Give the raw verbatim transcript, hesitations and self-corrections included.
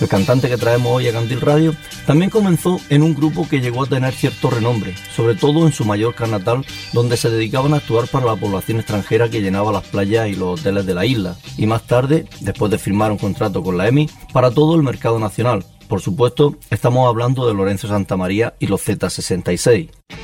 el cantante que traemos hoy a Candil Radio, también comenzó en un grupo que llegó a tener cierto renombre, sobre todo en su Mallorca natal, donde se dedicaban a actuar para la población extranjera que llenaba las playas y los hoteles de la isla, y más tarde, después de firmar un contrato con la EMI, para todo el mercado nacional. Por supuesto, estamos hablando de Lorenzo Santamaría y los zeta sesenta y seis.